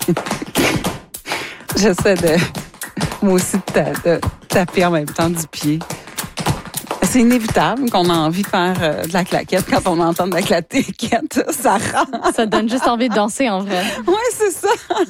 J'essaie moi aussi, de taper en même temps du pied. C'est inévitable qu'on a envie de faire de la claquette quand on entend de la claquette. Ça rend. Ça donne juste envie de danser, en vrai. Oui, c'est ça.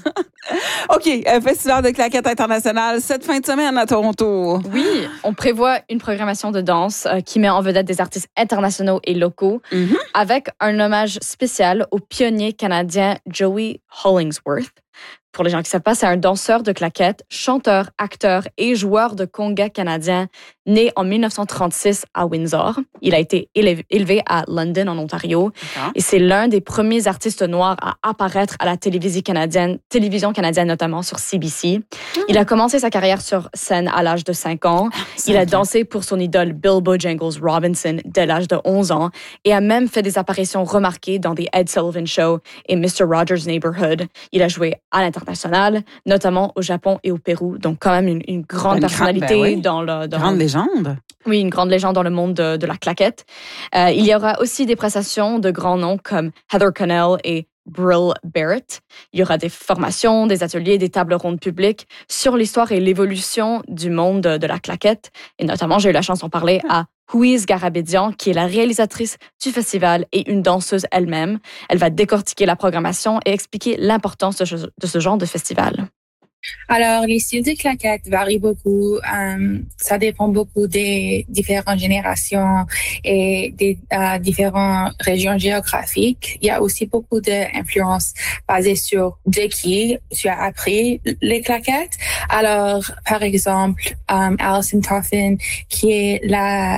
OK, Festival de claquettes international cette fin de semaine à Toronto. Oui, on prévoit une programmation de danse qui met en vedette des artistes internationaux et locaux avec un hommage spécial au pionnier canadien Joey Hollingsworth. Pour les gens qui ne savent pas, c'est un danseur de claquettes, chanteur, acteur et joueur de conga canadien né en 1936 à Windsor. Il a été élevé à London, en Ontario. Et c'est l'un des premiers artistes noirs à apparaître à la télévision canadienne notamment sur CBC. Il a commencé sa carrière sur scène à l'âge de 5 ans. Il a dansé pour son idole Bill Bojangles Robinson dès l'âge de 11 ans et a même fait des apparitions remarquées dans The Ed Sullivan Show et Mr. Rogers' Neighborhood. Il a joué à l'international, notamment au Japon et au Pérou. Donc, quand même une grande personnalité grande légende. Oui, une grande légende dans le monde de la claquette. Il y aura aussi des prestations de grands noms comme Heather Connell et Brill Barrett. Il y aura des formations, des ateliers, des tables rondes publiques sur l'histoire et l'évolution du monde de la claquette. Et notamment, j'ai eu la chance d'en parler à Louise Garabédian, qui est la réalisatrice du festival et une danseuse elle-même. Elle va décortiquer la programmation et expliquer l'importance de ce genre de festival. Alors, les styles de claquettes varient beaucoup. Ça dépend beaucoup des différentes générations et des différentes régions géographiques. Il y a aussi beaucoup d'influences basées sur de qui tu as appris les claquettes. Alors, par exemple, Alison Toffin, qui est la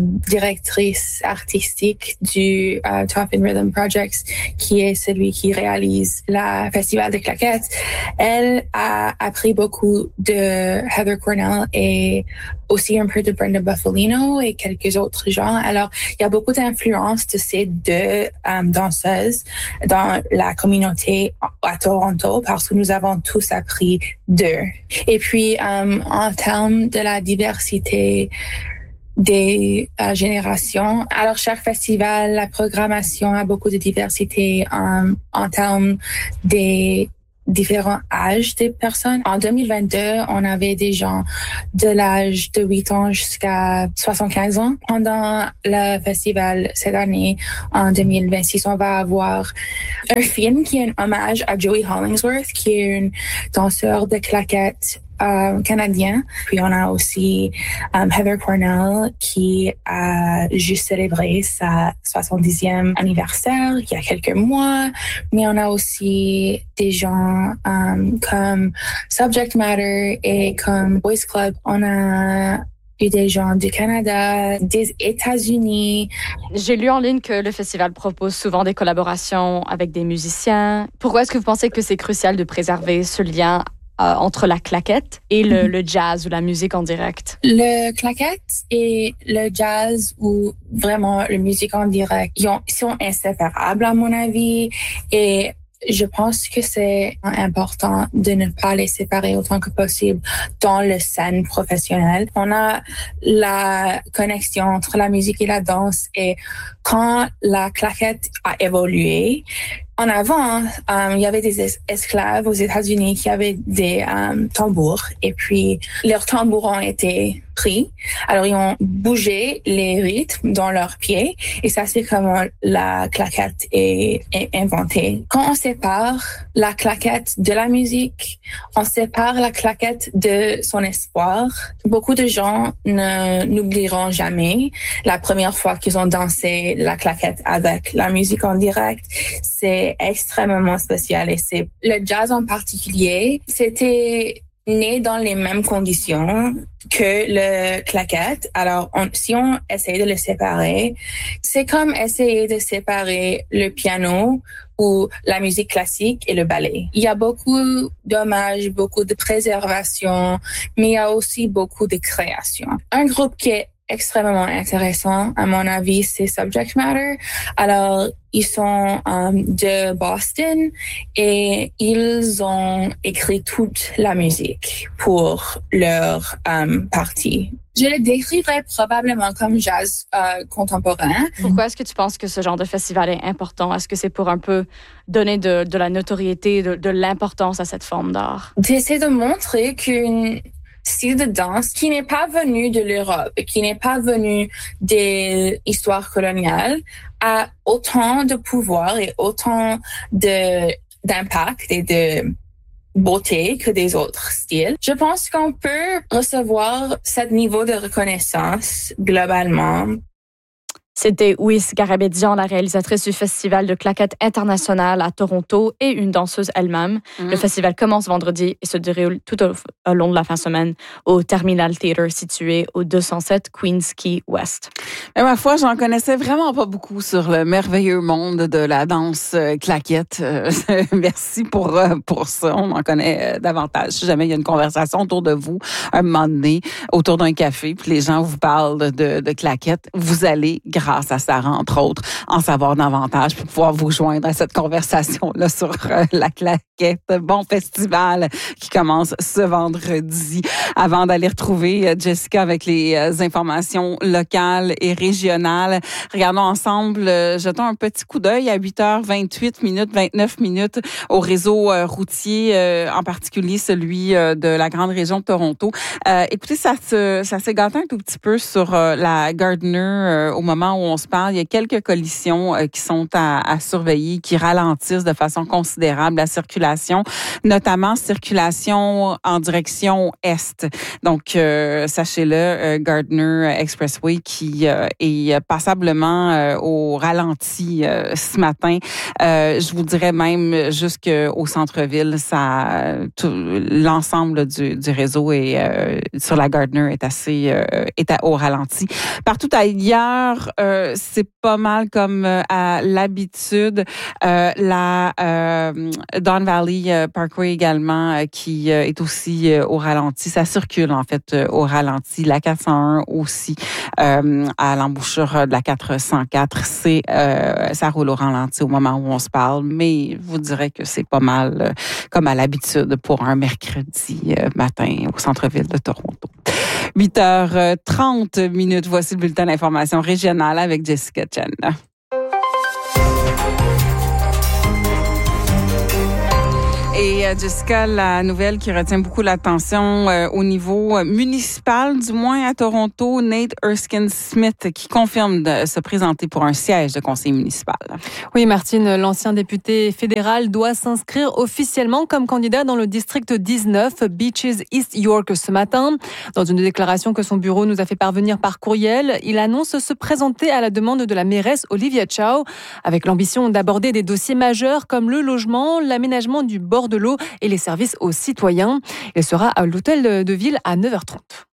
directrice artistique du Toffin Rhythm Projects, qui est celui qui réalise le festival de claquettes, elle a appris beaucoup de Heather Cornell et aussi un peu de Brenda Buffalino et quelques autres gens. Alors, il y a beaucoup d'influence de ces deux danseuses dans la communauté à Toronto parce que nous avons tous appris d'eux. Et puis, en termes de la diversité des générations. Alors, chaque festival, la programmation a beaucoup de diversité en termes des différents âges des personnes. En 2022, on avait des gens de l'âge de 8 ans jusqu'à 75 ans. Pendant le festival cette année, en 2026, on va avoir un film qui est un hommage à Joey Hollingsworth, qui est une danseur de claquettes canadien. Puis on a aussi Heather Cornell qui a juste célébré sa 70e anniversaire il y a quelques mois. Mais on a aussi des gens comme Subject Matter et comme Boys Club. On a eu des gens du Canada, des États-Unis. J'ai lu en ligne que le festival propose souvent des collaborations avec des musiciens. Pourquoi est-ce que vous pensez que c'est crucial de préserver ce lien entre la claquette et le jazz ou la musique en direct? Le claquette et le jazz ou vraiment la musique en direct, ils sont inséparables à mon avis et je pense que c'est important de ne pas les séparer autant que possible dans le scène professionnelle. On a la connexion entre la musique et la danse et quand la claquette a évolué, en avant, il y avait des esclaves aux États-Unis qui avaient des tambours et puis leurs tambours ont été pris. Alors, ils ont bougé les rythmes dans leurs pieds et ça, c'est comment la claquette est inventée. Quand on sépare la claquette de la musique, on sépare la claquette de son espoir. Beaucoup de gens n'oublieront jamais la première fois qu'ils ont dansé la claquette avec la musique en direct. C'est extrêmement spécial et c'est le jazz en particulier. C'était né dans les mêmes conditions que le claquette. Alors, si on essaye de le séparer, c'est comme essayer de séparer le piano ou la musique classique et le ballet. Il y a beaucoup d'hommages, beaucoup de préservation, mais il y a aussi beaucoup de création. Un groupe qui est extrêmement intéressant, à mon avis, c'est Subject Matter. Alors, ils sont de Boston et ils ont écrit toute la musique pour leur partie. Je le décrirais probablement comme jazz contemporain. Pourquoi est-ce que tu penses que ce genre de festival est important? Est-ce que c'est pour un peu donner de la notoriété, de l'importance à cette forme d'art? J'essaie de montrer qu'un style de danse qui n'est pas venu de l'Europe, qui n'est pas venu des histoires coloniales, a autant de pouvoir et autant d'impact et de beauté que des autres styles. Je pense qu'on peut recevoir ce niveau de reconnaissance globalement. C'était Ouis Garabédian, la réalisatrice du Festival de claquettes international à Toronto et une danseuse elle-même. Le festival commence vendredi et se déroule tout au long de la fin de semaine au Terminal Theatre situé au 207 Queens Quay West. Mais ma foi, j'en connaissais vraiment pas beaucoup sur le merveilleux monde de la danse claquette. Merci pour ça. On en connaît davantage. Si jamais il y a une conversation autour de vous, un moment donné, autour d'un café, puis les gens vous parlent de claquettes, vous allez, grâce à Sarah, entre autres, en savoir davantage pour pouvoir vous joindre à cette conversation-là sur la claquette. Bon festival qui commence ce vendredi. Avant d'aller retrouver Jessica avec les informations locales et régionales, regardons ensemble, jetons un petit coup d'œil à 8h28 29 minutes au réseau routier, en particulier celui de la grande région de Toronto. Écoutez, ça s'est gâté un tout petit peu sur la Gardiner au moment où on se parle. Il y a quelques collisions qui sont à surveiller, qui ralentissent de façon considérable la circulation, notamment circulation en direction est. Donc, sachez-le, Gardiner Expressway qui est passablement au ralenti ce matin. Je vous dirais même jusqu'au centre-ville, l'ensemble du réseau sur la Gardiner est au ralenti. Partout ailleurs, c'est pas mal comme à l'habitude. La Don Valley Parkway également qui est aussi au ralenti. Ça circule en fait au ralenti. La 401 aussi à l'embouchure de la 404. Ça roule au ralenti au moment où on se parle, mais je vous dirais que c'est pas mal comme à l'habitude pour un mercredi matin au centre-ville de Toronto. 8h30 voici le bulletin d'information régionale avec Jessica Chen. Et Jessica, la nouvelle qui retient beaucoup l'attention au niveau municipal, du moins à Toronto, Nate Erskine-Smith qui confirme de se présenter pour un siège de conseiller municipal. Oui, Martine, l'ancien député fédéral doit s'inscrire officiellement comme candidat dans le district 19, Beaches East York, ce matin. Dans une déclaration que son bureau nous a fait parvenir par courriel, il annonce se présenter à la demande de la mairesse Olivia Chow, avec l'ambition d'aborder des dossiers majeurs comme le logement, l'aménagement du bord de l'eau et les services aux citoyens. Il sera à l'hôtel de ville à 9h30.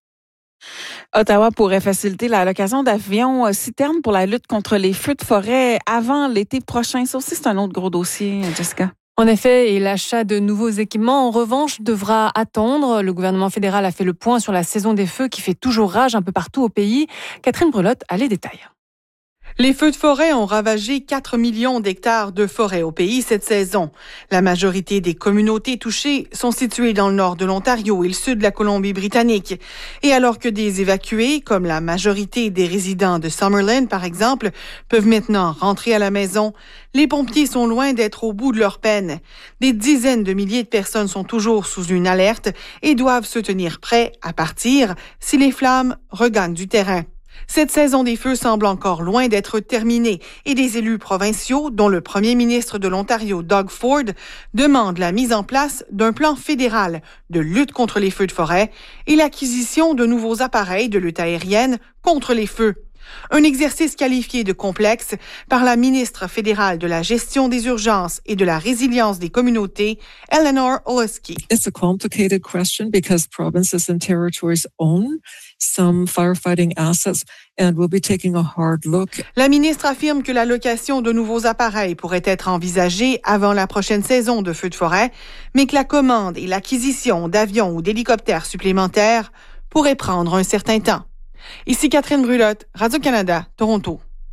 Ottawa pourrait faciliter la location d'avions citernes pour la lutte contre les feux de forêt avant l'été prochain. Ça aussi, c'est un autre gros dossier, Jessica. En effet, et l'achat de nouveaux équipements, en revanche, devra attendre. Le gouvernement fédéral a fait le point sur la saison des feux qui fait toujours rage un peu partout au pays. Catherine Brelotte a les détails. Les feux de forêt ont ravagé 4 millions d'hectares de forêt au pays cette saison. La majorité des communautés touchées sont situées dans le nord de l'Ontario et le sud de la Colombie-Britannique. Et alors que des évacués, comme la majorité des résidents de Summerlin par exemple, peuvent maintenant rentrer à la maison, les pompiers sont loin d'être au bout de leur peine. Des dizaines de milliers de personnes sont toujours sous une alerte et doivent se tenir prêts à partir si les flammes regagnent du terrain. Cette saison des feux semble encore loin d'être terminée et des élus provinciaux, dont le premier ministre de l'Ontario, Doug Ford, demandent la mise en place d'un plan fédéral de lutte contre les feux de forêt et l'acquisition de nouveaux appareils de lutte aérienne contre les feux. Un exercice qualifié de complexe par la ministre fédérale de la gestion des urgences et de la résilience des communautés, Eleanor Oleski. It's a complicated question because provinces and territories own some firefighting assets and we'll be taking a hard look. La ministre affirme que la location de nouveaux appareils pourrait être envisagée avant la prochaine saison de feux de forêt, mais que la commande et l'acquisition d'avions ou d'hélicoptères supplémentaires pourraient prendre un certain temps. Ici Catherine Brelotte, Radio-Canada, Toronto.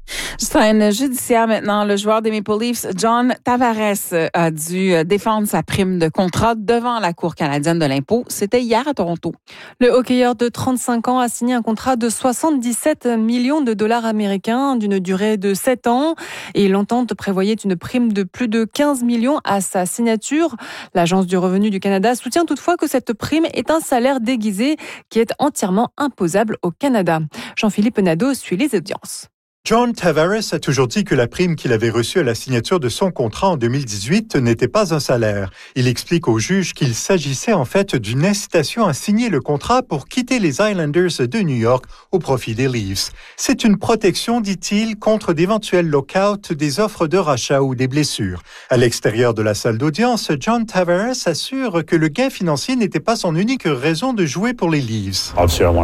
Scène judiciaire maintenant. Le joueur des Maple Leafs, John Tavares, a dû défendre sa prime de contrat devant la Cour canadienne de l'impôt. C'était hier à Toronto. Le hockeyeur de 35 ans a signé un contrat de 77 millions de dollars américains d'une durée de 7 ans et l'entente prévoyait une prime de plus de 15 millions à sa signature. L'Agence du revenu du Canada soutient toutefois que cette prime est un salaire déguisé qui est entièrement imposable au Canada. Jean-Philippe Nadeau suit les audiences. John Tavares a toujours dit que la prime qu'il avait reçue à la signature de son contrat en 2018 n'était pas un salaire. Il explique au juge qu'il s'agissait en fait d'une incitation à signer le contrat pour quitter les Islanders de New York au profit des Leafs. C'est une protection, dit-il, contre d'éventuels lockouts, des offres de rachat ou des blessures. À l'extérieur de la salle d'audience, John Tavares assure que le gain financier n'était pas son unique raison de jouer pour les Leafs.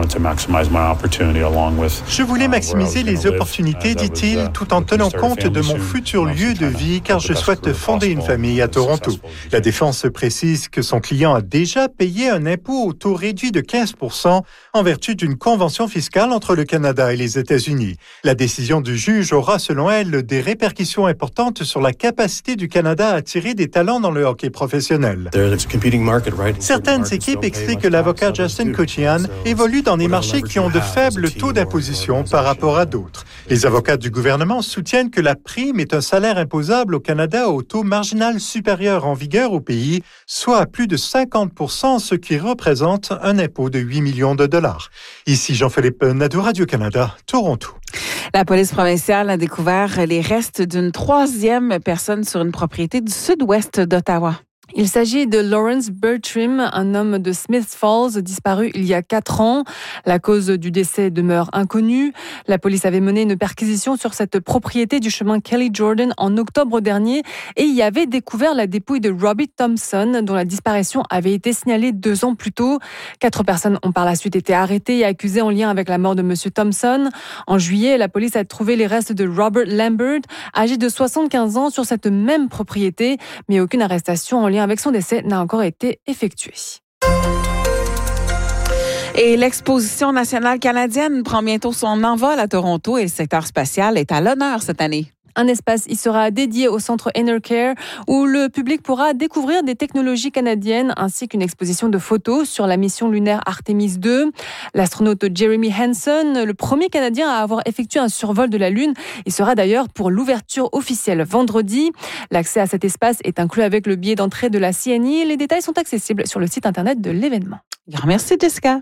Je voulais maximiser les opportunités, dit-il, tout en tenant compte de mon futur lieu de vie, car je souhaite fonder une famille à Toronto. La défense précise que son client a déjà payé un impôt au taux réduit de 15% en vertu d'une convention fiscale entre le Canada et les États-Unis. La décision du juge aura, selon elle, des répercussions importantes sur la capacité du Canada à attirer des talents dans le hockey professionnel. Certaines équipes expliquent que l'avocat Justin Kuchian évolue dans des marchés qui ont de faibles taux d'imposition par rapport à d'autres. Les avocats du gouvernement soutiennent que la prime est un salaire imposable au Canada au taux marginal supérieur en vigueur au pays, soit à plus de 50%, ce qui représente un impôt de 8 millions de dollars. Ici Jean-Philippe Nadeau, Radio-Canada, Toronto. La police provinciale a découvert les restes d'une 3e personne sur une propriété du sud-ouest d'Ottawa. Il s'agit de Lawrence Bertram, un homme de Smith Falls, disparu il y a 4 ans. La cause du décès demeure inconnue. La police avait mené une perquisition sur cette propriété du chemin Kelly Jordan en octobre dernier et y avait découvert la dépouille de Robbie Thompson, dont la disparition avait été signalée 2 ans plus tôt. 4 personnes ont par la suite été arrêtées et accusées en lien avec la mort de M. Thompson. En juillet, la police a trouvé les restes de Robert Lambert, âgé de 75 ans, sur cette même propriété, mais aucune arrestation en lien avec son décès n'a encore été effectuée. Et l'Exposition nationale canadienne prend bientôt son envol à Toronto et le secteur spatial est à l'honneur cette année. Un espace y sera dédié au centre Enercare où le public pourra découvrir des technologies canadiennes ainsi qu'une exposition de photos sur la mission lunaire Artemis 2. L'astronaute Jeremy Hansen, le premier Canadien à avoir effectué un survol de la Lune, il sera d'ailleurs pour l'ouverture officielle vendredi. L'accès à cet espace est inclus avec le billet d'entrée de la CNI. Les détails sont accessibles sur le site internet de l'événement. Grand merci Jessica.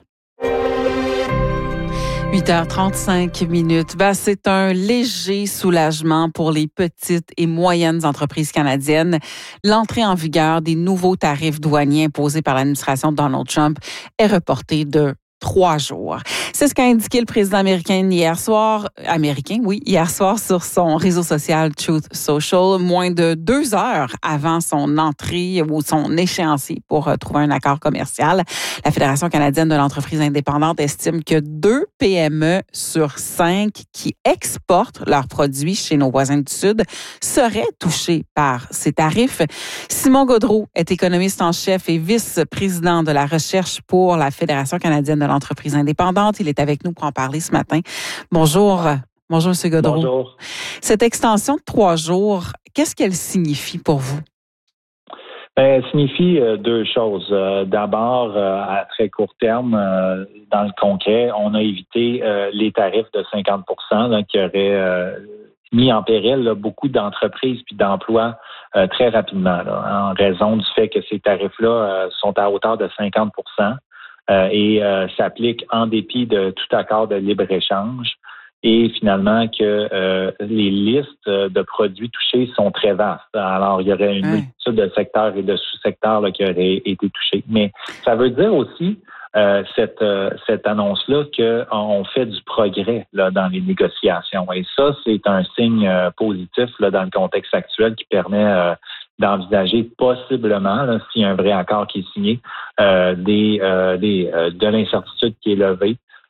8h35. C'est un léger soulagement pour les petites et moyennes entreprises canadiennes. L'entrée en vigueur des nouveaux tarifs douaniers imposés par l'administration de Donald Trump est reportée de 3 jours. C'est ce qu'a indiqué le président américain hier soir sur son réseau social Truth Social, moins de 2 heures avant son entrée ou son échéancier pour trouver un accord commercial. La Fédération canadienne de l'entreprise indépendante estime que 2 PME sur 5 qui exportent leurs produits chez nos voisins du Sud seraient touchés par ces tarifs. Simon Gaudreault est économiste en chef et vice-président de la recherche pour la Fédération canadienne de l'entreprise indépendante. Il est avec nous pour en parler ce matin. Bonjour. Bonjour, M. Gaudreault. Bonjour. Cette extension de 3 jours, qu'est-ce qu'elle signifie pour vous? Elle signifie 2 choses. D'abord, à très court terme, dans le concret, on a évité les tarifs de 50 % qui auraient mis en péril beaucoup d'entreprises puis d'emplois très rapidement, en raison du fait que ces tarifs-là sont à hauteur de 50 % et s'appliquent en dépit de tout accord de libre-échange et finalement que les listes de produits touchés sont très vastes. Alors, il y aurait une multitude de secteurs et de sous-secteurs qui auraient été touchés. Mais ça veut dire aussi, cette annonce-là, qu'on fait du progrès dans les négociations. Et ça, c'est un signe positif dans le contexte actuel qui permet d'envisager possiblement, s'il y a un vrai accord qui est signé, de l'incertitude qui est levée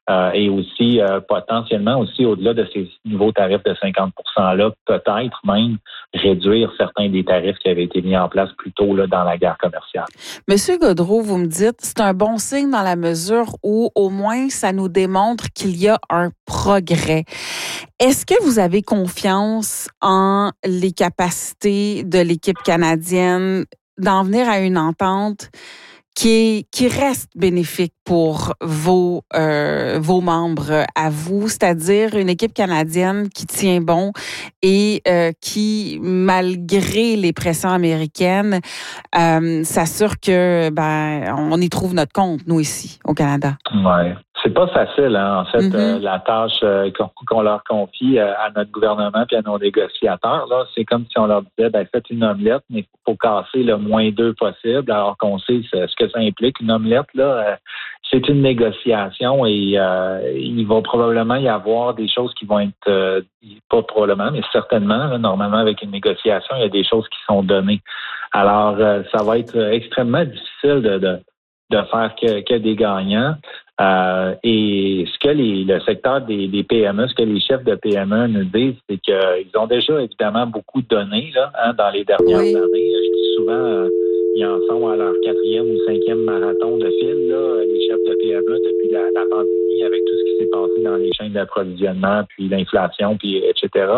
et aussi potentiellement aussi au-delà de ces nouveaux tarifs de 50 %-là, peut-être même réduire certains des tarifs qui avaient été mis en place plus tôt là, dans la guerre commerciale. Monsieur Gaudreault, vous me dites, c'est un bon signe dans la mesure où au moins ça nous démontre qu'il y a un progrès. Est-ce que vous avez confiance en les capacités de l'équipe canadienne d'en venir à une entente qui reste bénéfique pour vos membres à vous, c'est-à-dire une équipe canadienne qui tient bon et qui, malgré les pressions américaines, s'assure que on y trouve notre compte, nous, ici, au Canada? Ouais. C'est pas facile, hein, en fait, la tâche qu'on leur confie à notre gouvernement puis à nos négociateurs. Là, c'est comme si on leur disait, faites une omelette, mais il faut casser le moins d'œufs possible, alors qu'on sait ce que ça implique. Une omelette, là, c'est une négociation et il va probablement y avoir des choses qui vont être, pas probablement, mais certainement, là, normalement, avec une négociation, il y a des choses qui sont données. Alors, ça va être extrêmement difficile de faire que des gagnants. Et ce que le secteur des PME, ce que les chefs de PME nous disent, c'est qu'ils ont déjà évidemment beaucoup donné là, dans les dernières années. Je dis souvent, ils en sont à leur 4e ou 5e marathon de fil, là, les chefs de PME depuis la pandémie, avec tout ce qui s'est passé dans les chaînes d'approvisionnement, puis l'inflation, puis etc.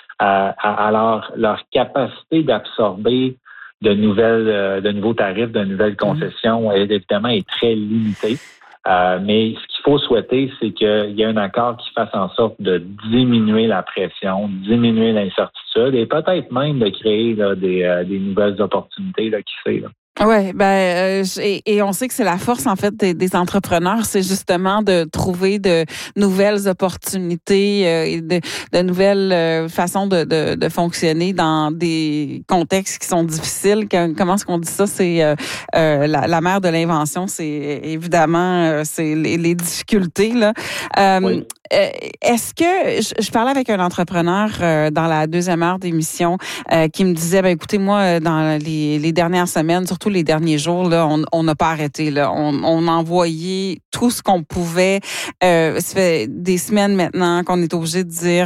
Alors, leur capacité d'absorber de nouveaux tarifs, de nouvelles concessions, évidemment, est très limitée. Mais ce qu'il faut souhaiter, c'est qu'il y ait un accord qui fasse en sorte de diminuer la pression, diminuer l'incertitude et peut-être même de créer là, des nouvelles opportunités, là, qui fait. Là. Oui, et on sait que c'est la force en fait des entrepreneurs, c'est justement de trouver de nouvelles opportunités et de nouvelles façons de fonctionner dans des contextes qui sont difficiles. Comment est-ce qu'on dit ça? C'est la mère de l'invention, c'est évidemment c'est les difficultés là. Oui. Est-ce que je parlais avec un entrepreneur dans la deuxième heure d'émission qui me disait écoutez, moi dans les dernières semaines, surtout les derniers jours là, on n'a pas arrêté là, on envoyait tout ce qu'on pouvait. Ça fait des semaines maintenant qu'on est obligé de dire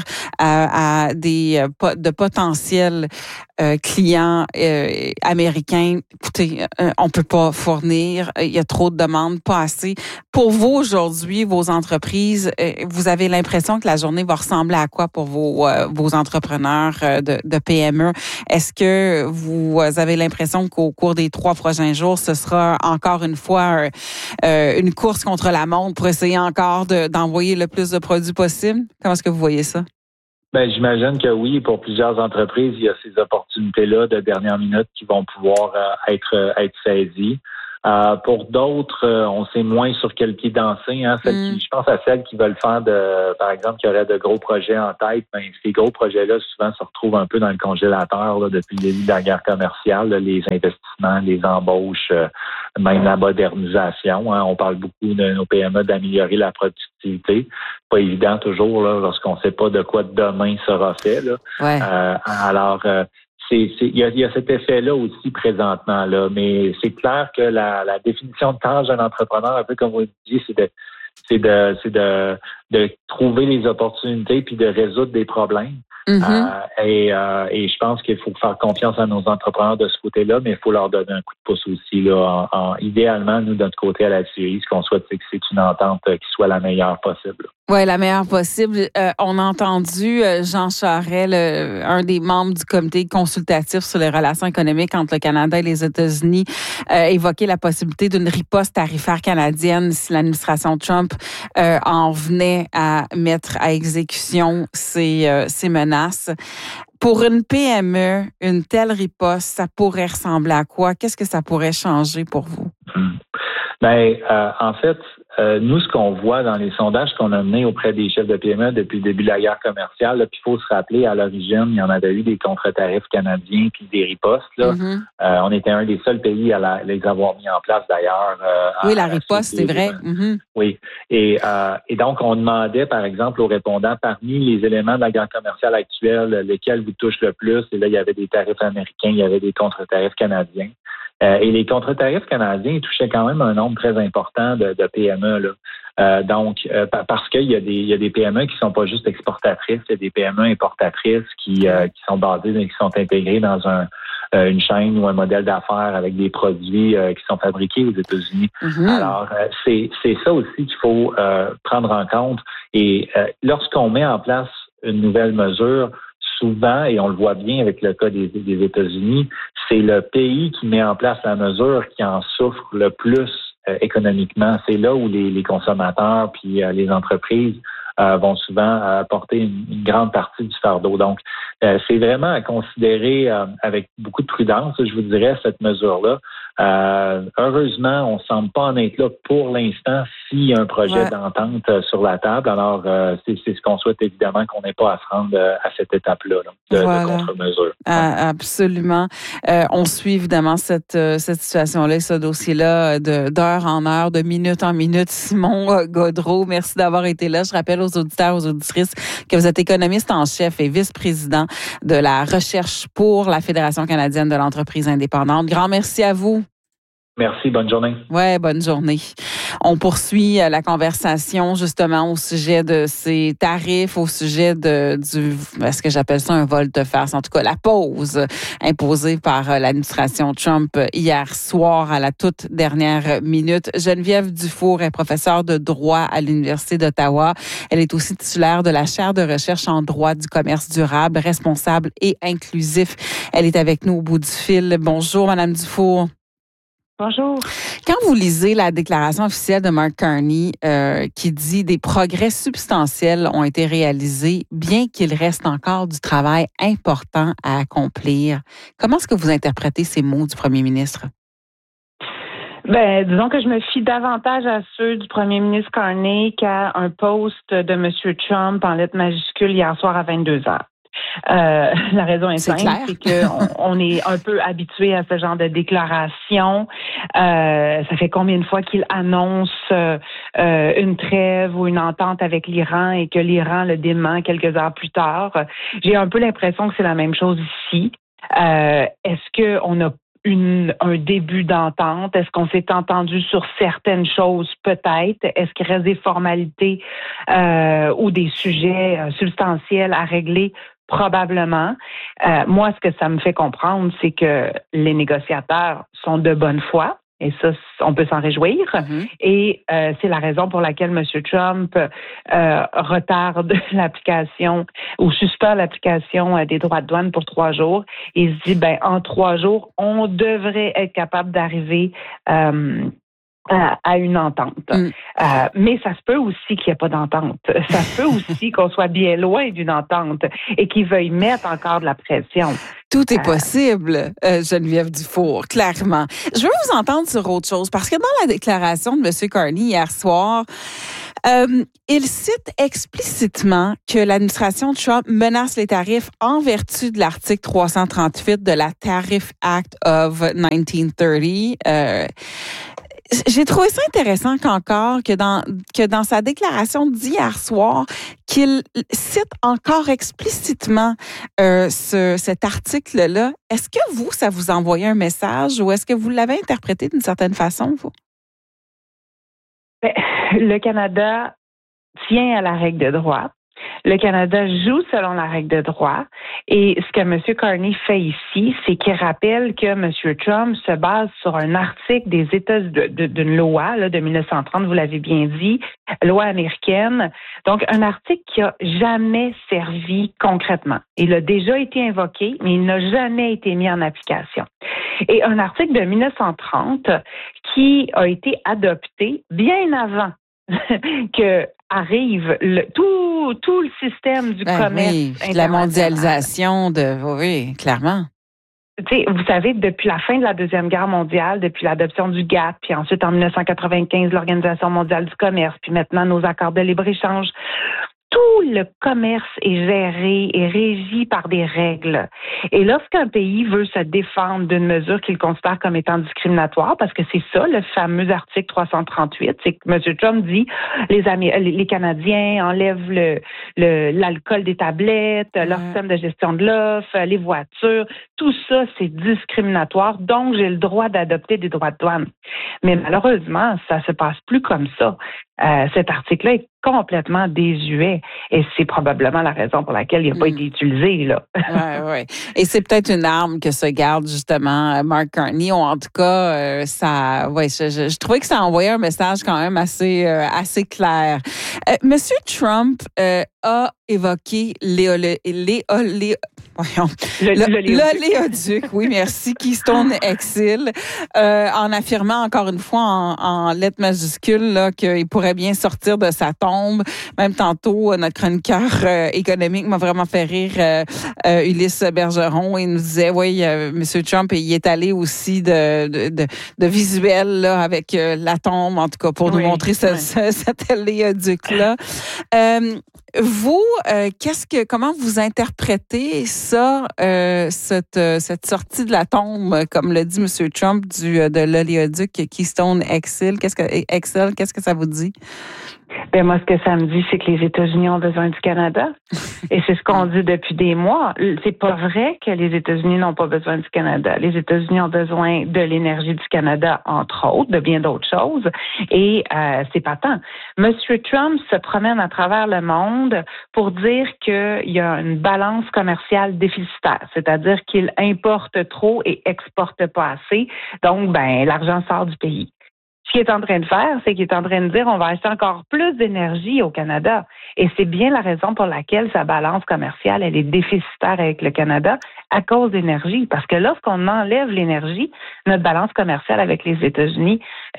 à des de potentiels clients américains, écoutez, on peut pas fournir, il y a trop de demandes, pas assez. Pour vous aujourd'hui, vos entreprises, vous avez l'impression que la journée va ressembler à quoi pour vos entrepreneurs de PME? Est-ce que vous avez l'impression qu'au cours des 3 prochains jours, ce sera encore une fois une course contre la montre pour essayer encore d'envoyer le plus de produits possible? Comment est-ce que vous voyez ça? J'imagine que oui, pour plusieurs entreprises, il y a ces opportunités-là de dernière minute qui vont pouvoir être saisies. Pour d'autres, on sait moins sur quel pied danser. Hein. Je pense à celles qui veulent faire par exemple, qui auraient de gros projets en tête. Ces gros projets-là, souvent, se retrouvent un peu dans le congélateur là, depuis le début de la guerre commerciale. Là, les investissements, les embauches, même la modernisation. Hein. On parle beaucoup de nos PME d'améliorer la productivité. Pas évident toujours là, lorsqu'on ne sait pas de quoi demain sera fait. Là. Ouais. Alors, il y a cet effet-là aussi présentement, là, mais c'est clair que la définition de tâche d'un entrepreneur, un peu comme vous disiez, c'est de trouver les opportunités puis de résoudre des problèmes. Et je pense qu'il faut faire confiance à nos entrepreneurs de ce côté-là, mais il faut leur donner un coup de pouce aussi. Là, idéalement, nous, de notre côté à la CIE, ce qu'on souhaite, c'est que c'est une entente qui soit la meilleure possible. Oui, la meilleure possible. On a entendu Jean Charest, un des membres du comité consultatif sur les relations économiques entre le Canada et les États-Unis, évoquer la possibilité d'une riposte tarifaire canadienne si l'administration Trump en venait à mettre à exécution ces menaces. Pour une PME, une telle riposte, ça pourrait ressembler à quoi? Qu'est-ce que ça pourrait changer pour vous? En fait, nous, ce qu'on voit dans les sondages qu'on a menés auprès des chefs de PME depuis le début de la guerre commerciale, là, puis il faut se rappeler, à l'origine, il y en avait eu des contre-tarifs canadiens puis des ripostes. Là. On était un des seuls pays à les avoir mis en place, d'ailleurs. Oui, la riposte, c'est vrai. Oui. Et donc, on demandait, par exemple, aux répondants, parmi les éléments de la guerre commerciale actuelle, lesquels vous touchent le plus, et là, il y avait des tarifs américains, il y avait des contre-tarifs canadiens. Et les contre-tarifs canadiens touchaient quand même un nombre très important de PME. Là. Parce qu'il y a des PME qui sont pas juste exportatrices, il y a des PME importatrices qui sont basées, qui sont intégrées dans une chaîne ou un modèle d'affaires avec des produits qui sont fabriqués aux États-Unis. Mm-hmm. Alors, c'est ça aussi qu'il faut prendre en compte. Et lorsqu'on met en place une nouvelle mesure, souvent, et on le voit bien avec le cas des États-Unis, c'est le pays qui met en place la mesure qui en souffre le plus économiquement. C'est là où les consommateurs puis les entreprises vont souvent porter une grande partie du fardeau. Donc, c'est vraiment à considérer avec beaucoup de prudence, je vous dirais, cette mesure-là. Heureusement, on ne semble pas en être là pour l'instant s'il y a un projet d'entente sur la table. Alors, c'est ce qu'on souhaite évidemment qu'on n'ait pas à se rendre à cette étape-là de contre-mesure. Absolument. On suit évidemment cette situation-là, ce dossier-là d'heure en heure, de minute en minute. Simon Gaudreault, merci d'avoir été là. Je rappelle aux auditeurs, aux auditrices que vous êtes économiste en chef et vice-président de la recherche pour la Fédération canadienne de l'entreprise indépendante. Grand merci à vous. Merci, bonne journée. Ouais, bonne journée. On poursuit la conversation justement au sujet de ces tarifs, au sujet est-ce que j'appelle ça un volte-face, en tout cas la pause imposée par l'administration Trump hier soir à la toute dernière minute. Geneviève Dufour est professeure de droit à l'Université d'Ottawa. Elle est aussi titulaire de la chaire de recherche en droit du commerce durable, responsable et inclusif. Elle est avec nous au bout du fil. Bonjour, Madame Dufour. Bonjour. Quand vous lisez la déclaration officielle de Mark Carney qui dit des progrès substantiels ont été réalisés, bien qu'il reste encore du travail important à accomplir, comment est-ce que vous interprétez ces mots du premier ministre? Disons que je me fie davantage à ceux du premier ministre Carney qu'à un post de M. Trump en lettres majuscules hier soir à 22h. La raison est simple, c'est qu'on est un peu habitué à ce genre de déclaration. Ça fait combien de fois qu'il annonce une trêve ou une entente avec l'Iran et que l'Iran le dément quelques heures plus tard. J'ai un peu l'impression que c'est la même chose ici. Est-ce qu'on a un début d'entente? Est-ce qu'on s'est entendu sur certaines choses? Peut-être. Est-ce qu'il reste des formalités ou des sujets substantiels à régler? Probablement. Moi, ce que ça me fait comprendre, c'est que les négociateurs sont de bonne foi. Et ça, on peut s'en réjouir. Mm-hmm. Et c'est la raison pour laquelle M. Trump retarde l'application ou suspend l'application des droits de douane pour 3 jours. Et il se dit, en 3 jours, on devrait être capable d'arriver à une entente. Mais ça se peut aussi qu'il n'y ait pas d'entente. Ça se peut aussi qu'on soit bien loin d'une entente et qu'ils veuillent mettre encore de la pression. Tout est possible, Geneviève Dufour, clairement. Je veux vous entendre sur autre chose, parce que dans la déclaration de M. Carney hier soir, il cite explicitement que l'administration Trump menace les tarifs en vertu de l'article 338 de la Tariff Act of 1930. J'ai trouvé ça intéressant que dans sa déclaration d'hier soir, qu'il cite encore explicitement cet article-là. Est-ce que ça vous envoyait un message ou est-ce que vous l'avez interprété d'une certaine façon, vous? Le Canada tient à la règle de droit. Le Canada joue selon la règle de droit. Et ce que M. Carney fait ici, c'est qu'il rappelle que M. Trump se base sur un article des États d'une loi de 1930, vous l'avez bien dit, loi américaine. Donc, un article qui n'a jamais servi concrètement. Il a déjà été invoqué, mais il n'a jamais été mis en application. Et un article de 1930 qui a été adopté bien avant que arrive tout le système du commerce. Oui, la mondialisation oui, clairement. Vous savez, depuis la fin de la Deuxième Guerre mondiale, depuis l'adoption du GATT, puis ensuite en 1995, l'Organisation mondiale du commerce, puis maintenant nos accords de libre-échange, tout le commerce est géré et régi par des règles. Et lorsqu'un pays veut se défendre d'une mesure qu'il considère comme étant discriminatoire, parce que c'est ça, le fameux article 338, c'est que M. Trump dit les Canadiens enlèvent l'alcool des tablettes, leur système de gestion de l'offre, les voitures, tout ça, c'est discriminatoire, donc j'ai le droit d'adopter des droits de douane. Mais malheureusement, ça se passe plus comme ça. Cet article-là est complètement désuet et c'est probablement la raison pour laquelle il n'a pas été utilisé, là. Ouais. Et c'est peut-être une arme que se garde justement Mark Carney, ou en tout cas, je trouvais que ça envoyait un message quand même assez clair. Monsieur Trump a évoqué l'oléoduc, oui, merci, Keystone XL, en affirmant encore une fois en lettres majuscules là, qu'il pourrait bien sortir de sa tombe. Même tantôt, notre chroniqueur économique m'a vraiment fait rire, Ulysse Bergeron, il nous disait, oui, M. Trump, il est allé aussi de visuel là, avec la tombe, en tout cas, pour nous montrer cet oléoduc-là. Vous, comment vous interprétez ça, cette sortie de la tombe, comme le dit M. Trump, de l'oléoduc Keystone XL? Qu'est-ce que ça vous dit? Ben moi, ce que ça me dit, c'est que les États-Unis ont besoin du Canada. Et c'est ce qu'on dit depuis des mois. C'est pas vrai que les États-Unis n'ont pas besoin du Canada. Les États-Unis ont besoin de l'énergie du Canada, entre autres, de bien d'autres choses. Et c'est patent. Monsieur Trump se promène à travers le monde pour dire qu'il y a une balance commerciale déficitaire, c'est-à-dire qu'il importe trop et exporte pas assez. Donc, l'argent sort du pays. Ce qu'il est en train de faire, c'est qu'il est en train de dire on va acheter encore plus d'énergie au Canada. Et c'est bien la raison pour laquelle sa balance commerciale, elle est déficitaire avec le Canada à cause d'énergie. Parce que lorsqu'on enlève l'énergie, notre balance commerciale avec les États-Unis,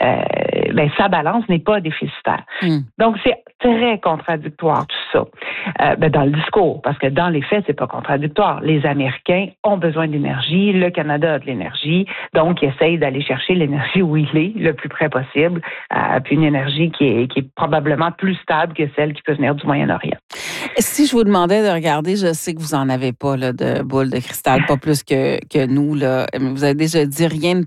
sa balance n'est pas déficitaire. Donc, c'est très contradictoire tout ça. Dans le discours, parce que dans les faits, c'est pas contradictoire. Les Américains ont besoin d'énergie, le Canada a de l'énergie, donc ils essayent d'aller chercher l'énergie où il est, le plus près possible, puis une énergie qui est probablement plus stable que celle qui peut venir du Moyen-Orient. Si je vous demandais de regarder, je sais que vous en avez pas là, de boule de cristal, pas plus que nous, là, mais vous avez déjà dit rien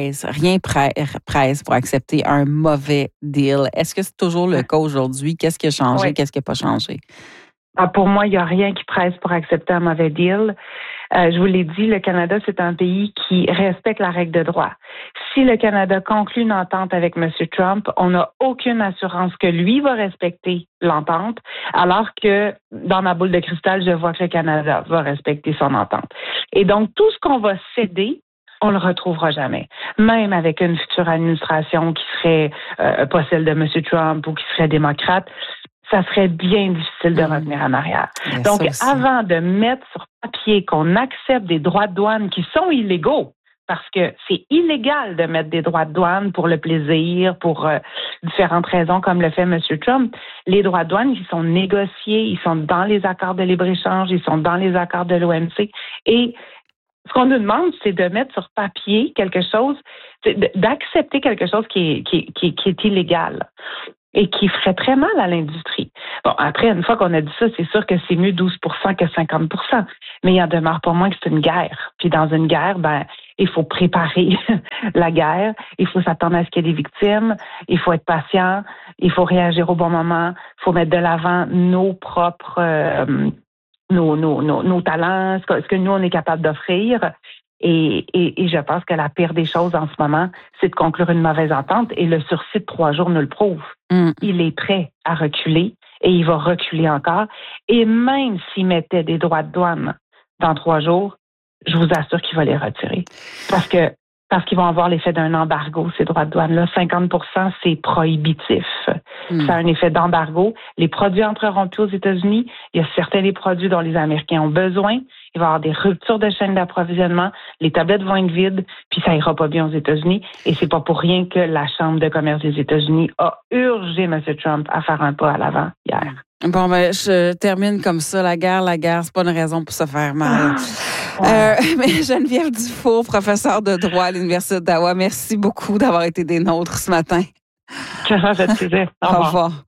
presse pour accepter un mauvais deal. Est-ce que c'est toujours le cas aujourd'hui? Qu'est-ce qui a changé? Qu'est-ce qui n'a pas changé? Pour moi, il n'y a rien qui presse pour accepter un mauvais deal. Je vous l'ai dit, le Canada, c'est un pays qui respecte la règle de droit. Si le Canada conclut une entente avec M. Trump, on n'a aucune assurance que lui va respecter l'entente, alors que dans ma boule de cristal, je vois que le Canada va respecter son entente. Et donc, tout ce qu'on va céder, on le retrouvera jamais. Même avec une future administration qui serait pas celle de M. Trump ou qui serait démocrate, ça serait bien difficile de revenir en arrière. Donc, avant de mettre sur papier qu'on accepte des droits de douane qui sont illégaux, parce que c'est illégal de mettre des droits de douane pour le plaisir, pour différentes raisons, comme le fait M. Trump. Les droits de douane, ils sont négociés, ils sont dans les accords de libre-échange, ils sont dans les accords de l'OMC. Et ce qu'on nous demande, c'est de mettre sur papier quelque chose, d'accepter quelque chose qui est illégal et qui ferait très mal à l'industrie. Bon, après, une fois qu'on a dit ça, c'est sûr que c'est mieux 12% que 50%. Mais il en demeure pas moins que c'est une guerre. Puis dans une guerre, il faut préparer la guerre, il faut s'attendre à ce qu'il y ait des victimes, il faut être patient, il faut réagir au bon moment, il faut mettre de l'avant nos propres nos talents, ce que nous, on est capable d'offrir. Et je pense que la pire des choses en ce moment, c'est de conclure une mauvaise entente et le sursis de 3 jours nous le prouve. Il est prêt à reculer et il va reculer encore. Et même s'il mettait des droits de douane dans 3 jours, je vous assure qu'il va les retirer. Parce qu'ils vont avoir l'effet d'un embargo, ces droits de douane-là. 50%, c'est prohibitif. Ça a un effet d'embargo. Les produits entreront plus aux États-Unis. Il y a certains des produits dont les Américains ont besoin. Il va y avoir des ruptures de chaîne d'approvisionnement. Les tablettes vont être vides, puis ça ira pas bien aux États-Unis. Et c'est pas pour rien que la Chambre de commerce des États-Unis a urgé M. Trump à faire un pas à l'avant hier. Bon, je termine comme ça. La guerre, c'est pas une raison pour se faire mal. Mais Geneviève Dufour, professeure de droit à l'Université d'Ottawa, merci beaucoup d'avoir été des nôtres ce matin. Ça fait plaisir. Au revoir.